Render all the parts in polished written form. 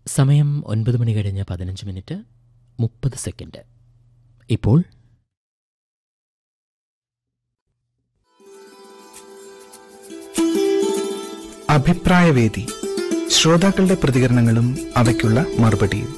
സമയം 9:15:30 ഇപ്പോൾ അഭിപ്രായവേദി, ശ്രോതാക്കളുടെ പ്രതികരണങ്ങളും അവയ്ക്കുള്ള മറുപടിയും.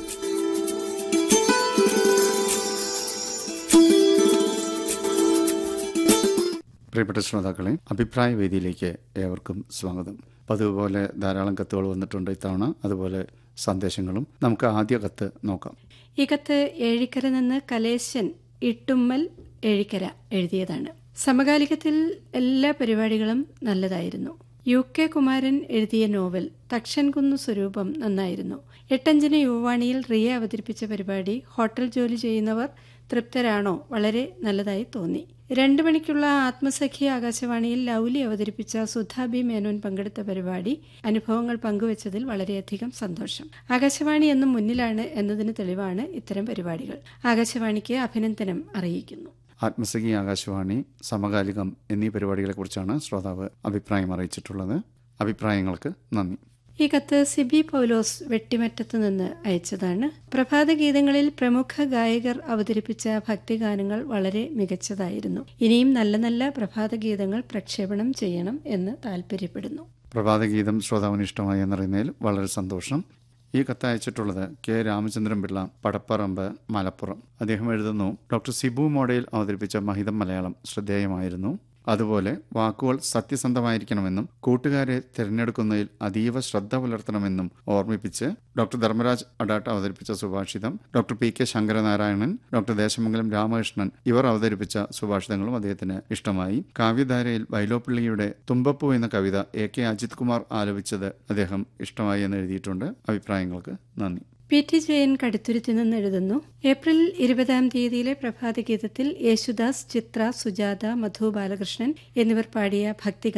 പ്രിയപ്പെട്ട ശ്രോതാക്കളെ, അഭിപ്രായ വേദിയിലേക്ക് ഏവർക്കും സ്വാഗതം. പതിവ് പോലെ ധാരാളം കത്തുകൾ വന്നിട്ടുണ്ട് ഇത്തവണ, അതുപോലെ സന്ദേശങ്ങളും. നമുക്ക് ആദ്യ കത്ത് നോക്കാം. ഈ കത്ത് ഏഴിക്കര നിന്ന് കലേശൻ ഇട്ടുമ്മൽ ഏഴിക്കര എഴുതിയതാണ്. സമകാലികത്തിൽ എല്ലാ പരിപാടികളും നല്ലതായിരുന്നു. UK കുമാരൻ എഴുതിയ നോവൽ തക്ഷൻകുന്ന് സ്വരൂപം നന്നായിരുന്നു. 8:5 യുവവാണിയിൽ റിയ അവതരിപ്പിച്ച പരിപാടി ഹോട്ടൽ ജോലി ചെയ്യുന്നവർ തൃപ്തരാണോ വളരെ നല്ലതായി തോന്നി. 2 മണിക്കുള്ള ആത്മസഖി ആകാശവാണിയിൽ ലൗലി അവതരിപ്പിച്ച സുധാബി മേനോൻ പങ്കെടുത്ത പരിപാടി അനുഭവങ്ങൾ പങ്കുവച്ചതിൽ വളരെയധികം സന്തോഷം. ആകാശവാണി എന്നും മുന്നിലാണ് എന്നതിന് തെളിവാണ് ഇത്തരം പരിപാടികൾ. ആകാശവാണിക്ക് അഭിനന്ദനം അറിയിക്കുന്നു. ആത്മസഖി, ആകാശവാണി, സമകാലികം എന്നീ പരിപാടികളെക്കുറിച്ചാണ് ശ്രോതാവ് അഭിപ്രായം അറിയിച്ചിട്ടുള്ളത്. അഭിപ്രായങ്ങൾക്ക് നന്ദി. ഈ കത്ത് സിബി പൗലോസ് വെട്ടിമറ്റത്ത് നിന്ന് അയച്ചതാണ്. പ്രഭാത ഗീതങ്ങളിൽ പ്രമുഖ ഗായകർ അവതരിപ്പിച്ച ഭക്തിഗാനങ്ങൾ വളരെ മികച്ചതായിരുന്നു. ഇനിയും നല്ല നല്ല പ്രഭാത ഗീതങ്ങൾ പ്രക്ഷേപണം ചെയ്യണം എന്ന് താല്പര്യപ്പെടുന്നു. പ്രഭാതഗീതം ശ്രോതാവിന് ഇഷ്ടമായി എന്നറിയുന്നതിൽ വളരെ സന്തോഷം. ഈ കത്ത് അയച്ചിട്ടുള്ളത് കെ രാമചന്ദ്രൻ പിള്ള, പടപ്പറമ്പ്, മലപ്പുറം. അദ്ദേഹം എഴുതുന്നു: ഡോക്ടർ സിബു മോഡയിൽ അവതരിപ്പിച്ച മഹിതം മലയാളം ശ്രദ്ധേയമായിരുന്നു. അതുപോലെ വാക്കുകൾ സത്യസന്ധമായിരിക്കണമെന്നും കൂട്ടുകാരെ തിരഞ്ഞെടുക്കുന്നതിൽ അതീവ ശ്രദ്ധ പുലർത്തണമെന്നും ഓർമ്മിപ്പിച്ച് ഡോക്ടർ ധർമ്മരാജ് അഡാട്ട് അവതരിപ്പിച്ച സുഭാഷിതം, doctor PK Sankaranarayanan, doctor Desamangalam Ramakrishnan ഇവർ അവതരിപ്പിച്ച സുഭാഷിതങ്ങളും അദ്ദേഹത്തിന് ഇഷ്ടമായി. കാവ്യധാരയിൽ വൈലോപ്പിള്ളിയുടെ തുമ്പപ്പൂ എന്ന കവിത AK അജിത് കുമാർ ആലപിച്ചത് അദ്ദേഹം ഇഷ്ടമായി എന്ന് എഴുതിയിട്ടുണ്ട്. അഭിപ്രായങ്ങൾക്ക് നന്ദി. PT ജയൻ കടുത്തുരുത്തി നിന്ന് എഴുതുന്നു: ഏപ്രിൽ 20 പ്രഭാതഗീതത്തിൽ യേശുദാസ്, ചിത്ര, സുജാത, മധു ബാലകൃഷ്ണൻ എന്നിവർ പാടിയ ഭക്തി